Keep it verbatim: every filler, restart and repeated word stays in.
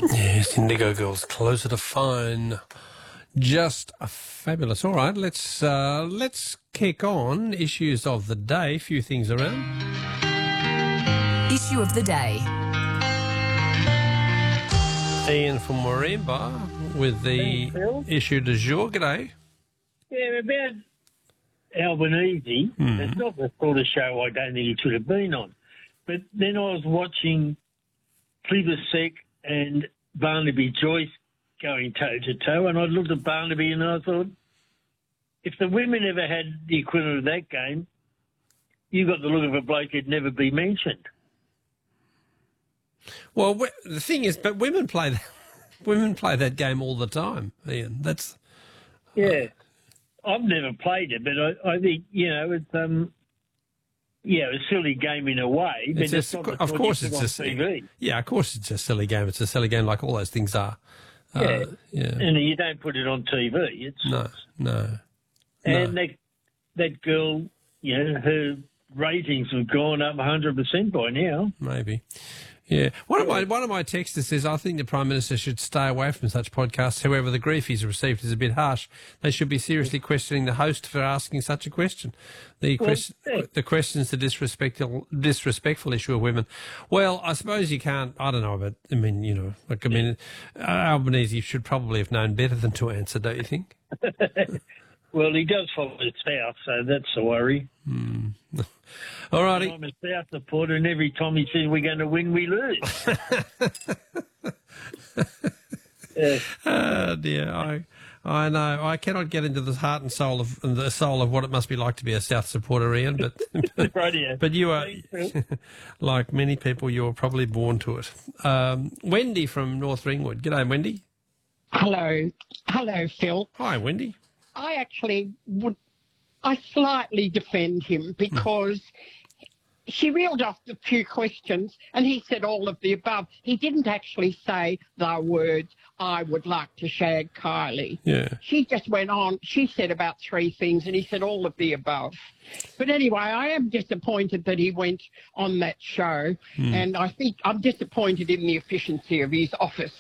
Yes, Indigo Girls, Closer to Fine. Just fabulous. All right, let's uh, let's kick on issues of the day. A few things around. Issue of the day. Ian from Morimba with the Thanks, issue du jour. G'day. Yeah, about Albanese. Mm. It's not the sort of show I don't think it should have been on. But then I was watching Plibersek and Barnaby Joyce going toe-to-toe, and I looked at Barnaby and I thought, if the women ever had the equivalent of that game, you got the look of a bloke who'd never be mentioned. Well, w- the thing is, but women play that, women play that game all the time, Ian. That's Yeah. I've never played it, but I, I think, you know, it's, um, yeah, a silly game in a way, but it's it's, a, not the of sort course you it's put a on T V. yeah, of course it's a silly game. It's a silly game like all those things are. Yeah. Uh, yeah. And you don't put it on T V. It's No, no. And no. that that girl, you know, her ratings have gone up one hundred percent by now. Maybe. Yeah. One of my one of my texters says, I think the Prime Minister should stay away from such podcasts. However, the grief he's received is a bit harsh. They should be seriously questioning the host for asking such a question. The Well, quest- yeah. the question's the disrespectful disrespectful issue of women. Well, I suppose you can't, I don't know, but I mean, you know, like, I mean, uh, Albanese should probably have known better than to answer, don't you think? Well, he does follow the South, so that's a worry. All righty. I'm a South supporter, and every time he says we're going to win, we lose. Yeah. Oh dear, I, I know. I cannot get into the heart and soul of the soul of what it must be like to be a South supporter, Ian. But Radio. but you are, Thanks, Phil. like many people, you're probably born to it. Um, Wendy from North Ringwood. G'day, Wendy. Hello. Hello, Phil. Hi, Wendy. I actually would, I slightly defend him because she reeled off a few questions and he said all of the above. He didn't actually say the words, I would like to shag Kylie. Yeah. She just went on. She said about three things and he said all of the above. But anyway, I am disappointed that he went on that show and I think I'm disappointed in the efficiency of his office.